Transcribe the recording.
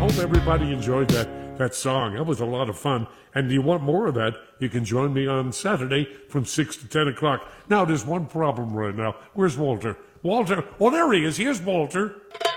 hope everybody enjoyed that song. That was a lot of fun. And do you want more of that? You can join me on Saturday from 6 to 10 o'clock. Now, there's one problem right now. Where's Walter? Walter? Oh, there he is. Here's Walter.